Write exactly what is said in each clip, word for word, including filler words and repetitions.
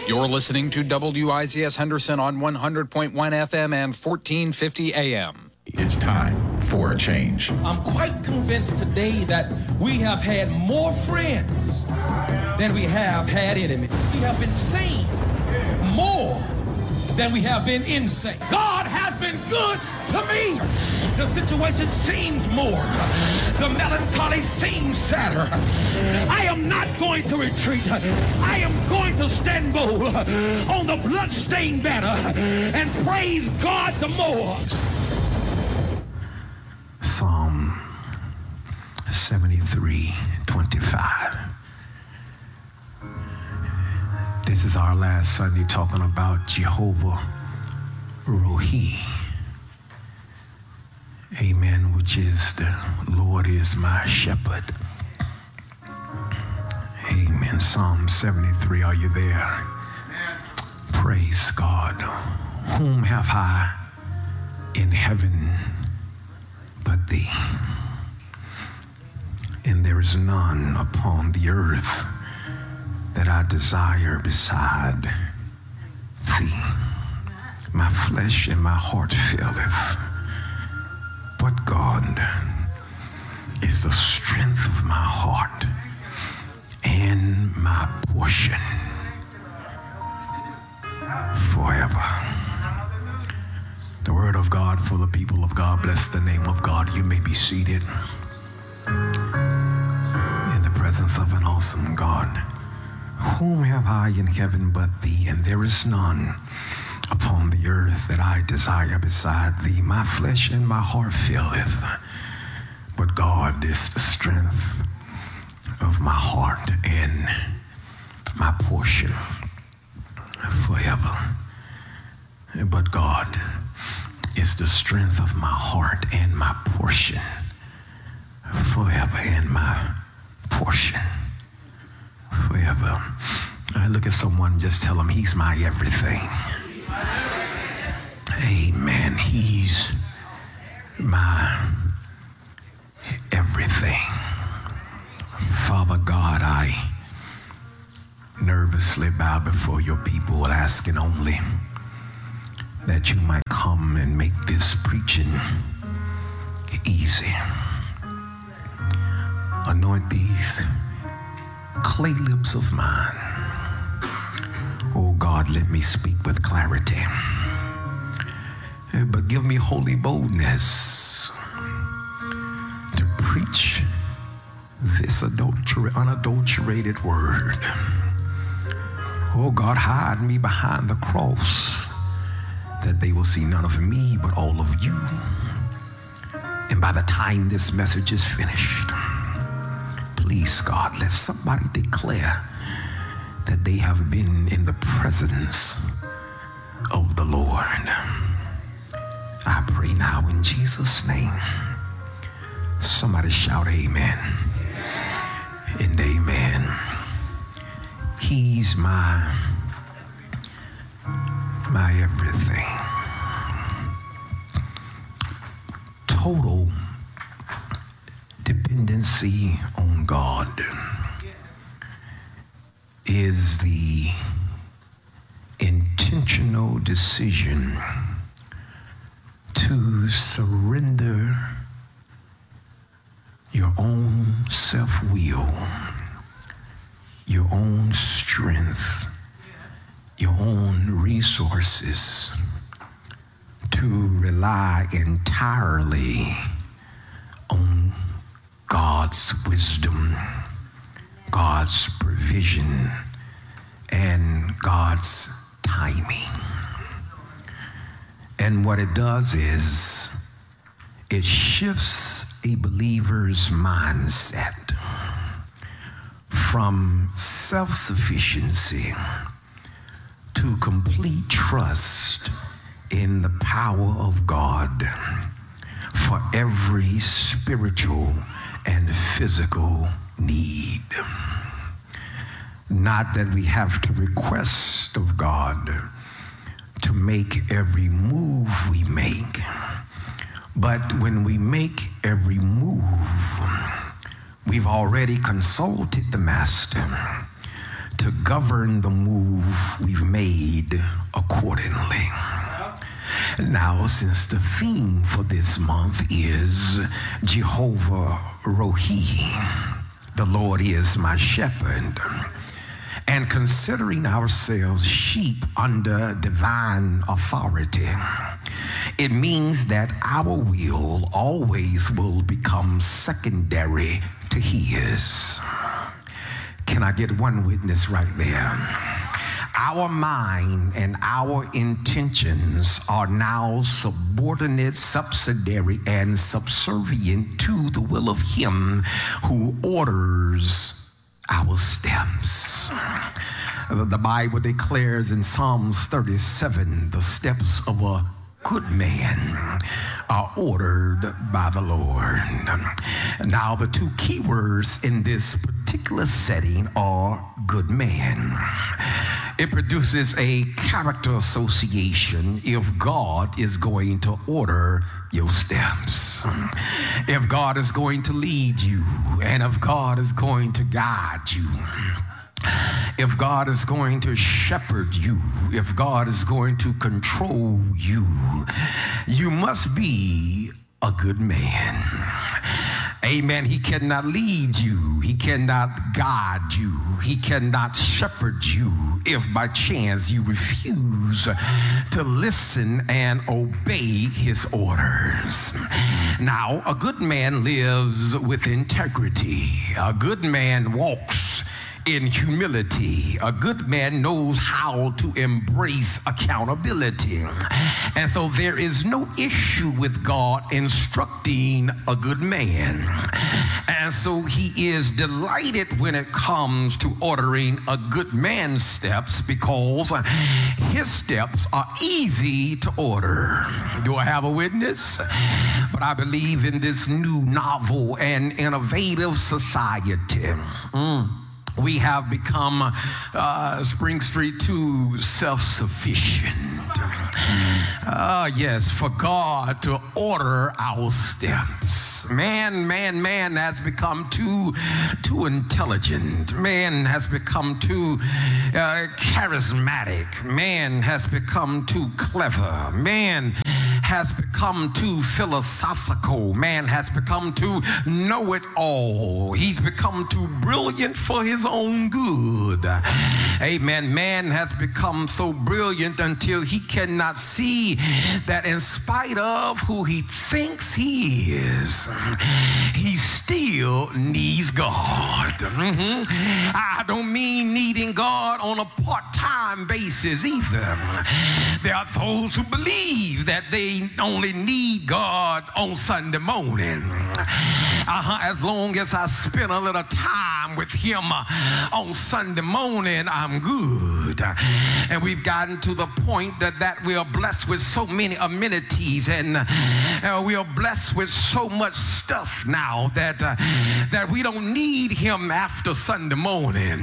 You're listening to W I Z S Henderson on one hundred point one F M and fourteen fifty A M. It's time for a change. I'm quite convinced today that we have had more friends than we have had enemies. We have been sane more than we have been insane. God has been good to me. The situation seems more. The melancholy seems sadder. I am not going to retreat. I am going to stand bold on the bloodstained banner and praise God the more. Psalm seventy-three twenty-five. This is our last Sunday talking about Jehovah Rohi. Amen, which is the Lord is my shepherd. Amen. Psalm seventy-three, are you there? Praise God. Whom have I in heaven but thee? And there is none upon the earth that I desire beside thee. My flesh and my heart faileth, but God is the strength of my heart and my portion forever. The word of God for the people of God. Bless the name of God. You may be seated in the presence of an awesome God. Whom have I in heaven but thee? And there is none upon the earth that I desire beside thee. My flesh and my heart faileth, but God is the strength of my heart and my portion forever. But God is the strength of my heart and my portion forever, and my portion forever. I look at someone, just tell them he's my everything. Amen. He's my everything. Father God, I nervously bow before your people, asking only that you might come and make this preaching easy. Anoint these clay lips of mine. Oh God, let me speak with clarity. But give me holy boldness to preach this adulter- unadulterated word. Oh God, hide me behind the cross, that they will see none of me but all of you. And by the time this message is finished, please God, let somebody declare that they have been in the presence of the Lord. I pray now in Jesus' name. Somebody shout amen and amen. He's my, my everything. Total dependency on God is the intentional decision to surrender your own self-will, your own strength, your own resources, to rely entirely on God's wisdom, God's provision, and God's timing. And what it does is it shifts a believer's mindset from self-sufficiency to complete trust in the power of God for every spiritual and physical need. Not that we have to request of God to make every move we make, but when we make every move, we've already consulted the Master to govern the move we've made accordingly. Now, since the theme for this month is Jehovah Rohi, the Lord is my shepherd, and considering ourselves sheep under divine authority, it means that our will always will become secondary to his. Can I get one witness right there? Our mind and our intentions are now subordinate, subsidiary, and subservient to the will of him who orders our steps. The Bible declares in Psalms thirty-seven, the steps of a good man are ordered by the Lord. Now, the two key words in this particular setting are good man. It produces a character association if God is going to order your steps, if God is going to lead you, and if God is going to guide you. If God is going to shepherd you, if God is going to control you, you must be a good man. Amen. He cannot lead you. He cannot guide you. He cannot shepherd you if by chance you refuse to listen and obey his orders. Now, a good man lives with integrity. A good man walks in humility. A good man knows how to embrace accountability. And so there is no issue with God instructing a good man. And so he is delighted when it comes to ordering a good man's steps, because his steps are easy to order. Do I have a witness? But I believe in this new novel and innovative society. Mm. We have become, uh, Spring Street, too self-sufficient. Ah, uh, yes, for God to order our steps. Man, man, man has become too, too intelligent. Man has become too uh, charismatic. Man has become too clever. Man has become too philosophical. Man has become too know-it-all. He's become too brilliant for his own good. Amen. Man has become so brilliant until he cannot see that in spite of who he thinks he is, he still needs God. Mm-hmm. I don't mean needing God on a part-time basis either. There are those who believe that they only need God on Sunday morning. Uh-huh. As long as I spend a little time with him uh, on Sunday morning, I'm good. And we've gotten to the point that, that we are blessed with so many amenities, and uh, we are blessed with so much stuff now that uh, that we don't need him after Sunday morning.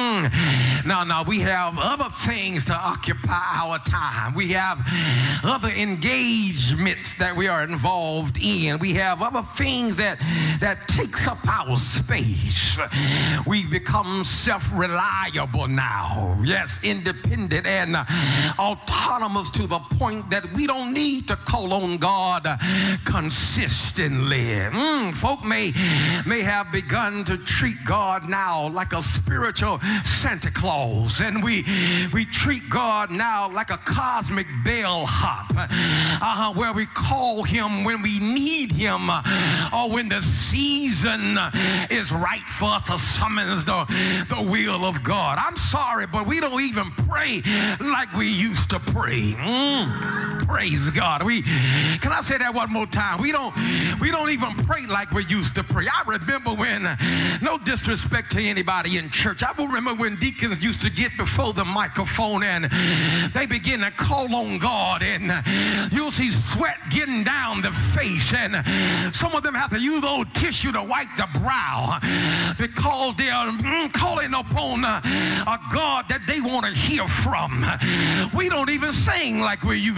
Mm. Now, now we have other things to occupy our time. We have other engagements that we are involved in. We have other things that that takes up our space. We've become self-reliable now. Yes, independent and uh, autonomous to the point that we don't need to call on God uh, consistently. Mm, folk may, may have begun to treat God now like a spiritual Santa Claus, and we, we treat God now like a cosmic bellhop, uh-huh, where we call him when we need him, uh, or when the season is right for us to summons the, the will of God. I'm sorry, but we don't even pray like we used to pray. Mm, praise God. We can I say that one more time? We don't we don't even pray like we used to pray. I remember when, no disrespect to anybody in church, I remember when deacons used to get before the microphone and they begin to call on God, and you'll see sweat getting down the face, and some of them have to use old tissue to wipe the brow because they are mm, calling upon uh, a God that they want to hear from. We don't even sing like we used to sing.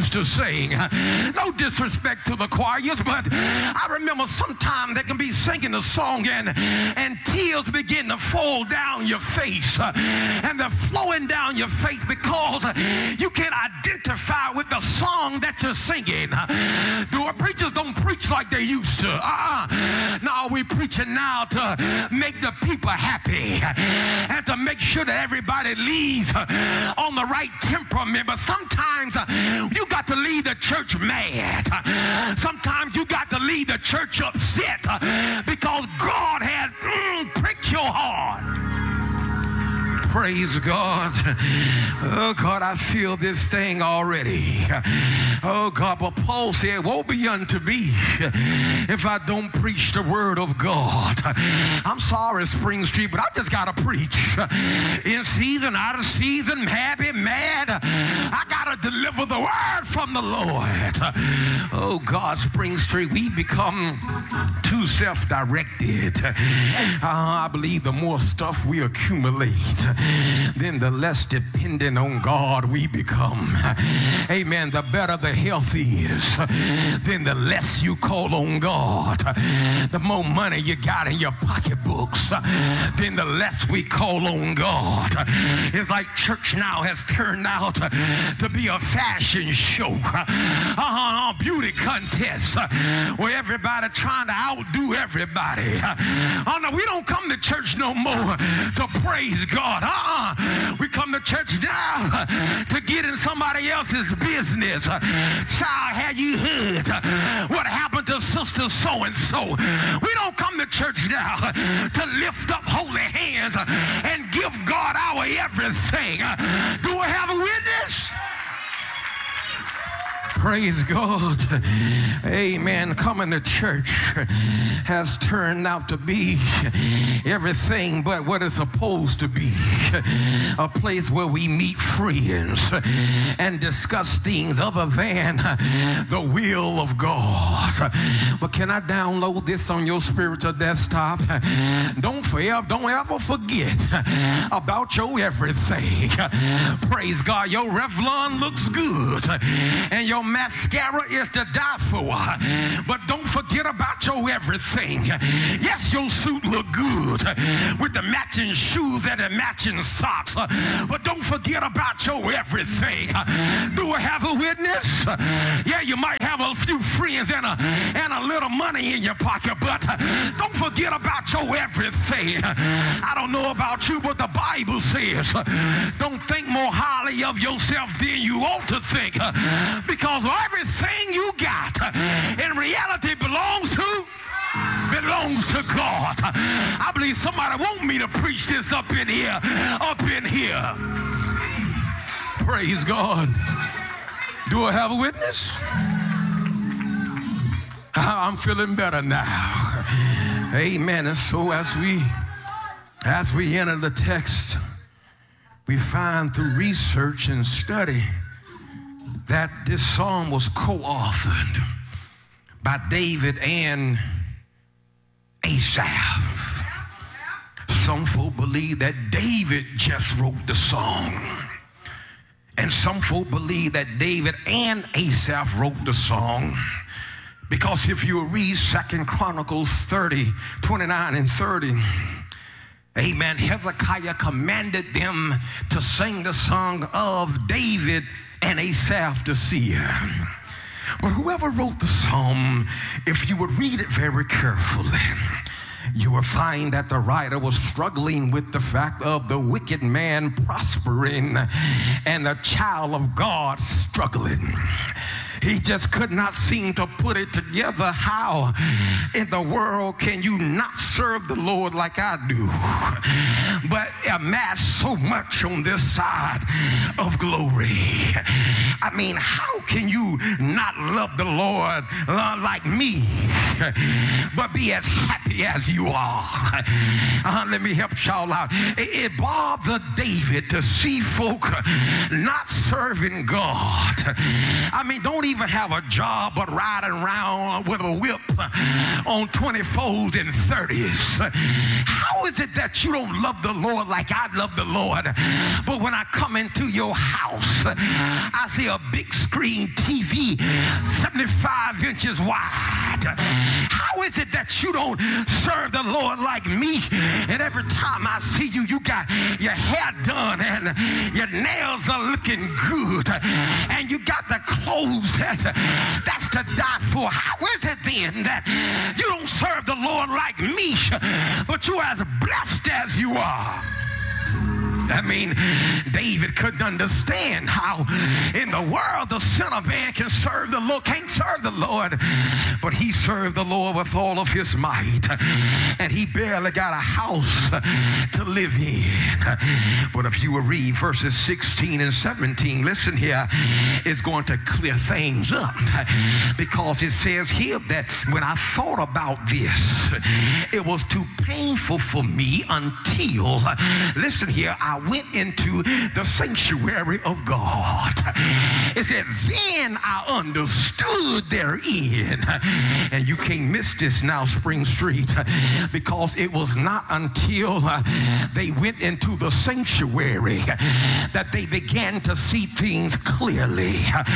sing. No disrespect to the choirs, but I remember sometimes they can be singing a song and, and tears begin to fall down your face. And they're flowing down your face because you can't identify with the song that you're singing. The preachers don't preach like they used to. Uh-uh. No, we're preaching now to make the people happy and to make sure that everybody leaves on the right temperament. But sometimes you got to leave the church mad. Sometimes you got to leave the church upset because God had mm, pricked your heart. Praise God. Oh, God, I feel this thing already. Oh, God, but Paul said, woe be unto me if I don't preach the word of God. I'm sorry, Spring Street, but I just got to preach. In season, out of season, happy, mad. I got to deliver the word from the Lord. Oh, God, Spring Street, we become too self-directed. Uh, I believe the more stuff we accumulate, then the less dependent on God we become. Amen. The better the health is, then the less you call on God. The more money you got in your pocketbooks, then the less we call on God. It's like church now has turned out to be a fashion show, uh-huh, a beauty contest where everybody trying to outdo everybody. Oh no, we don't come to church no more to praise God. Uh-uh. We come to church now to get in somebody else's business. Child, have you heard what happened to sister so-and-so? We don't come to church now to lift up holy hands and give God our everything. Do we have a witness? Praise God. Amen. Coming to church has turned out to be everything but what it's supposed to be. A place where we meet friends and discuss things other than the will of God. But can I download this on your spiritual desktop? Don't forever, don't ever forget about your everything. Praise God. Your Revlon looks good and your mascara is to die for, but don't forget about your everything. Yes, your suit look good with the matching shoes and the matching socks, but don't forget about your everything. Do I have a witness? Yeah, you might have a few friends and a, and a little money in your pocket, but don't forget about your everything. I don't know about you, but the Bible says don't think more highly of yourself than you ought to think, because everything you got in reality belongs to belongs to God. I believe somebody want me to preach this up in here, up in here. Praise God. Do I have a witness? I'm feeling better now. Amen. And so as we as we enter the text, we find through research and study that this psalm was co-authored by David and Asaph. Some folk believe that David just wrote the song, and some folk believe that David and Asaph wrote the song, because if you read Second Chronicles thirty, twenty-nine and thirty, amen, Hezekiah commanded them to sing the song of David and Asaph the seer. But whoever wrote the psalm, if you would read it very carefully, you will find that the writer was struggling with the fact of the wicked man prospering and the child of God struggling. He just could not seem to put it together. How in the world can you not serve the Lord like I do, but amass so much on this side of glory? I mean, how can you not love the Lord like me, but be as happy as you are. Uh, let me help y'all out. It, it bothered David to see folk not serving God. I mean, don't even have a job but riding around with a whip on twenty-fours and thirties. How is it that you don't love the Lord like I love the Lord, but when I come into your house, I see a big screen T V seventy-five inches wide? How is it that you don't serve the Lord like me, and every time I see you, you got your hair done and your nails are looking good and you got the clothes that's, that's to die for? How is it then that you don't serve the Lord like me, but you as blessed as you are? I mean, David couldn't understand how in the world the son of man can serve the Lord, can't serve the Lord, but he served the Lord with all of his might, and he barely got a house to live in. But if you will read verses sixteen and seventeen, listen here, it's going to clear things up, because it says here that when I thought about this, it was too painful for me until, listen here, I went into the sanctuary of God. It said, then I understood therein. And you can't miss this now, Spring Street, because it was not until they went into the sanctuary that they began to see things clearly.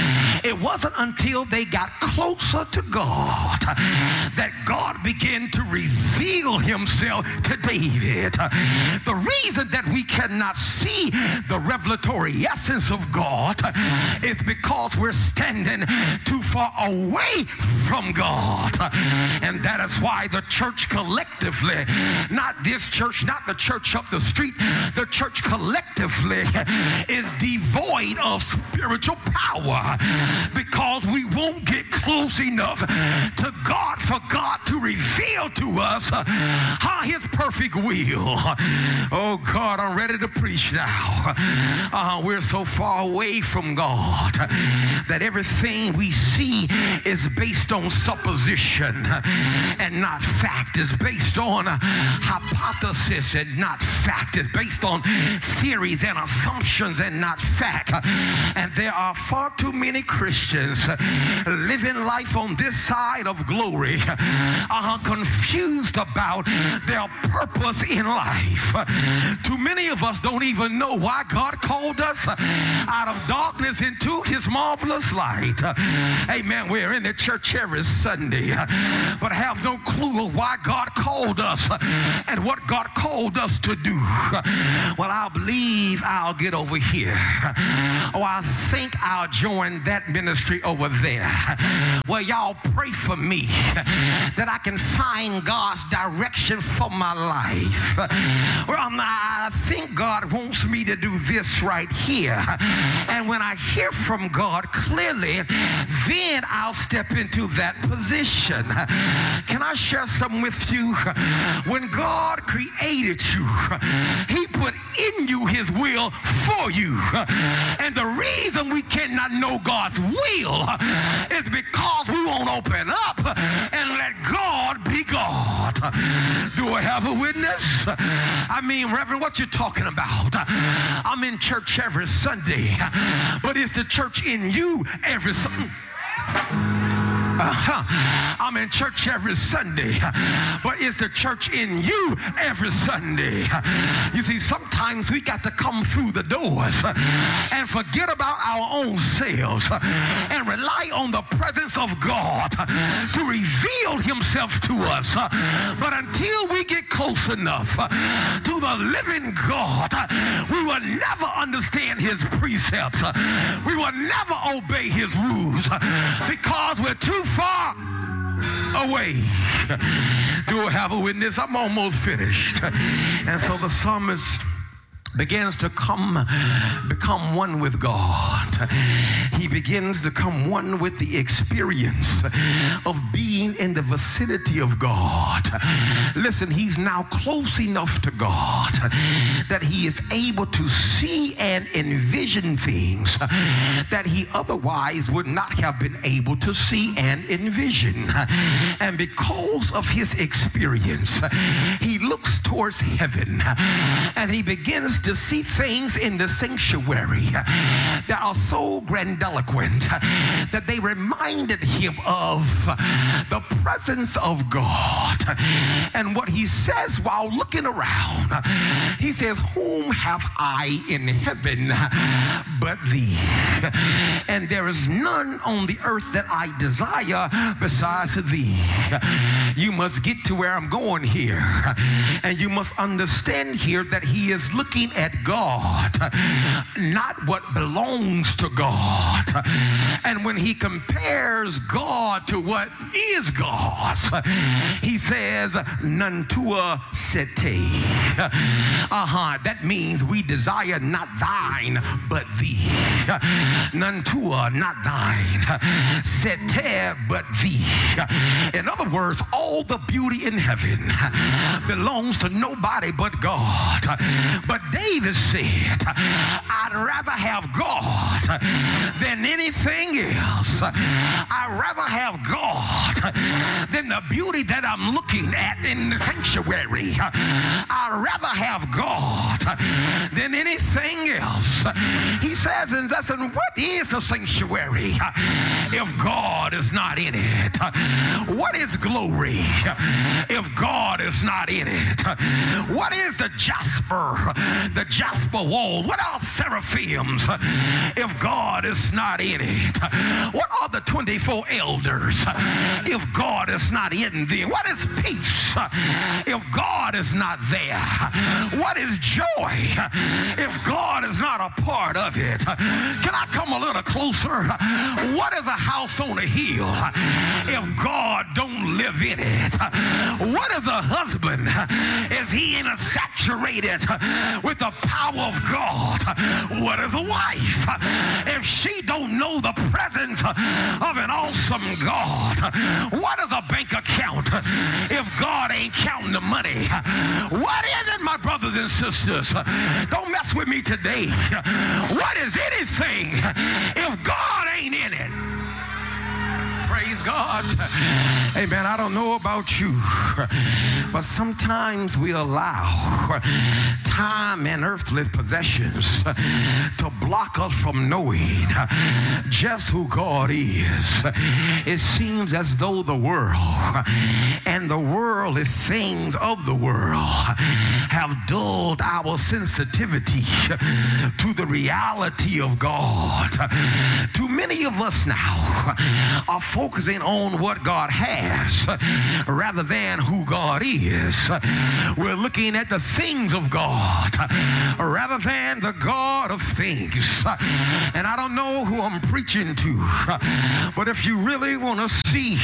It wasn't until they got closer to God that God began to reveal himself to David. The reason that we cannot see the revelatory essence of God is because we're standing too far away from God. And that is why the church collectively, not this church, not the church up the street, the church collectively is devoid of spiritual power, because we won't get close enough to God for God to reveal to us uh, his perfect will. Oh God, I'm ready to preach now. Uh, we're so far away from God that everything we see is based on supposition and not fact. It's based on uh, hypothesis and not fact. It's based on theories and assumptions and not fact. And there are far too many Christians living life on this side of glory, uh, confused about their purpose in life. Too many of us don't even know why God called us out of darkness into his marvelous light. Amen. We're in the church every Sunday, but have no clue of why God called us and what God called us to do. Well, I believe I'll get over here. Oh, I think I'll join that ministry over there. Well, y'all pray for me that I can find God's direction for my life. Well, I think God wants me to do this right here. And when I hear from God clearly, then I'll step into that position. Can I share something with you? When God created you, he put in you his will for you. And the reason we cannot know God's will is because we won't open up and let God be God. Do I have a witness? I mean, Reverend, what you talking about? I'm in church every Sunday, but it's the church in you every Sunday. Uh-huh. I'm in church every Sunday, but it's the church in you every Sunday. You see, sometimes we got to come through the doors and forget about our own selves and rely on the presence of God to reveal himself to us. But until we get close enough to the living God, we will never understand his precepts. We will never obey his rules because we're too far away. Do I have a witness? I'm almost finished. And so the psalmist begins to come, become one with God. he begins to come one with the experience of being in the vicinity of God. Listen, he's now close enough to God that he is able to see and envision things that he otherwise would not have been able to see and envision. And because of his experience, he looks towards heaven and he begins to see things in the sanctuary that are so grandiloquent that they reminded him of the presence of God. And what he says while looking around, he says, whom have I in heaven but thee? And there is none on the earth that I desire besides thee. You must get to where I'm going here, and you must understand here that he is looking at God, not what belongs to God. And when he compares God to what is God's, he says, none tua sete. Uh-huh, that means we desire not thine, but thee. None tua, not thine. Sete, but thee. In other words, all the beauty in heaven belongs to nobody but God. But David said, I'd rather have God than anything else. I'd rather have God than the beauty that I'm looking at in the sanctuary. I'd rather have God than anything else. He says, and listen, what is a sanctuary if God is not in it? What is glory if God is not in it? What is the jasper, the jasper wall? What are seraphims if God is not in it? What are the twenty-four elders if God is not in them? What is peace if God is not there? What is joy if God is not a part of it? Can I come a little closer? What is a house on a hill if God don't live in it? What is a husband? Is he in a saturated with the power of God? What is a wife if she don't know the presence of an awesome God? What is a bank account if God ain't counting the money? What is it, my brothers and sisters? Don't mess with me today. What is anything if God ain't in it? Praise God. Amen. I don't know about you, but sometimes we allow time and earthly possessions to block us from knowing just who God is. It seems as though the world and the worldly things of the world have dulled our sensitivity to the reality of God. Too many of us now are focusing on what God has rather than who God is. We're looking at the things of God rather than the God of things. And I don't know who I'm preaching to, but if you really want to see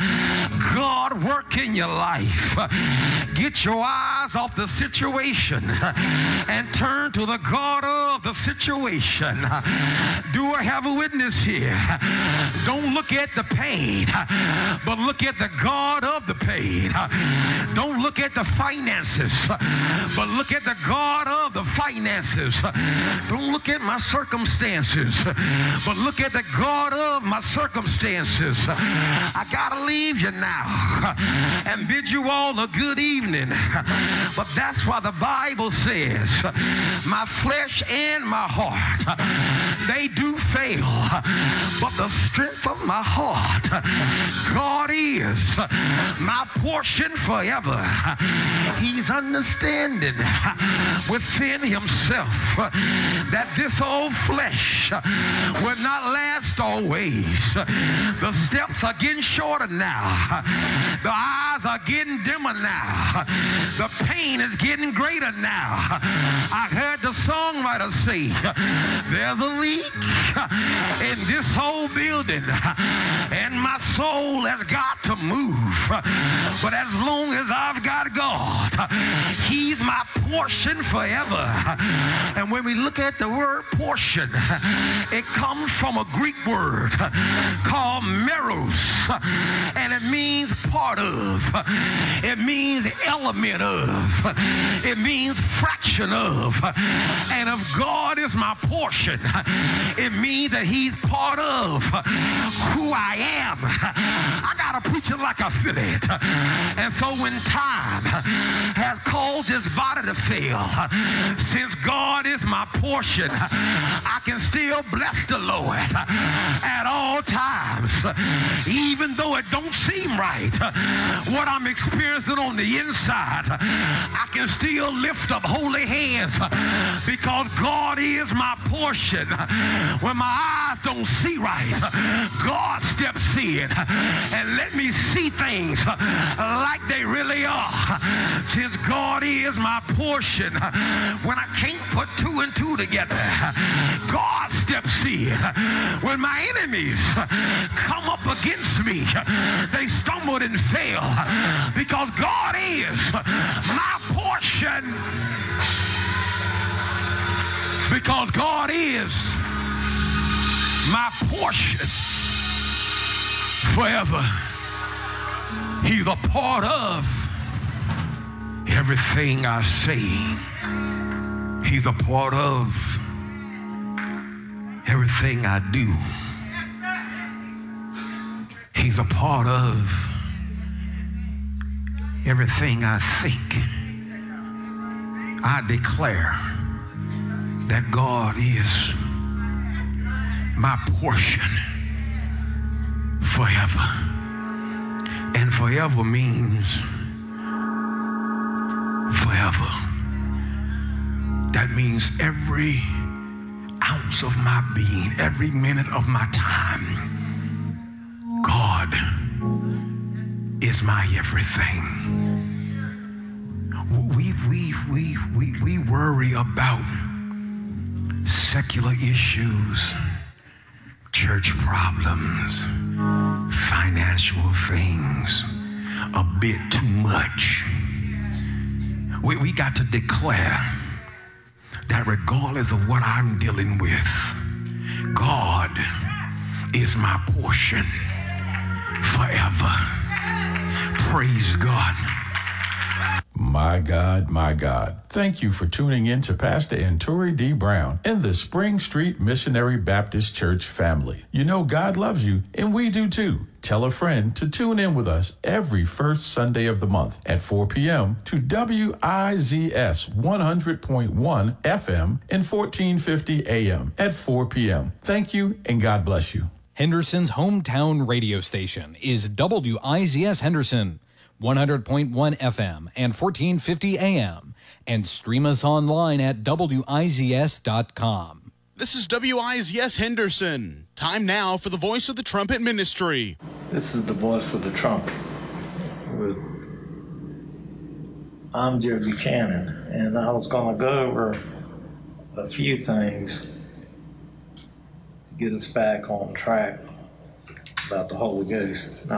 God work in your life, get your eyes off the situation and turn to the God of the situation. Do I have a witness here? Don't look at the pain, but look at the God of the pain. Don't look at the finances, but look at the God of the finances. Don't look at my circumstances, but look at the God of my circumstances. I gotta leave you now and bid you all a good evening, but that's why the Bible says my flesh and my heart, they do fail, but the strength of my heart, God is my portion forever. He's understanding within himself that this old flesh will not last always. The steps are getting shorter now. The eyes are getting dimmer now. The pain is getting greater now. I heard the the songwriter say, there's a leak in this whole building, and my soul has got to move. But as long as I've got God, He's my portion forever. And when we look at the word portion, it comes from a Greek word called meros, and it means part of, it means element of, it means fraction of. And if God is my portion, it means that He's part of who I am. I gotta preach it like I feel it. And so when time has caused this body to fail, since God is my portion, I can still bless the Lord at all times, even though it don't seem right. What I'm experiencing on the inside, I can still lift up holy hands because God is my portion. When my eyes don't see right, God steps in and let me see things like they really are. Since God is my portion, when I can't put two and two together, God steps in. When my enemies come up against me, they stumbled and fell because God is my portion. Because God is my portion forever. He's a part of everything I say. He's a part of everything I do. He's a part of everything I think. I declare that God is my portion forever. And forever means forever. That means every ounce of my being, every minute of my time, God is my everything. We, we, we, we, we worry about secular issues, church problems, financial things a bit too much. We, we got to declare that regardless of what I'm dealing with, God is my portion forever. Praise God. My God, my God. Thank you for tuning in to Pastor Anturi D. Brown and the Spring Street Missionary Baptist Church family. You know God loves you, and we do too. Tell a friend to tune in with us every first Sunday of the month at four p.m. to W I Z S one hundred point one F M and fourteen fifty A M at four p.m. Thank you, and God bless you. Henderson's hometown radio station is W I Z S Henderson, one hundred point one F M and fourteen fifty A M, and stream us online at W I Z S dot com. This is W I Z S Henderson. Time now for the Voice of the Trumpet Ministry. This is the Voice of the Trumpet. With I'm Joe Buchanan, and I was going to go over a few things to get us back on track about the Holy Ghost. Now,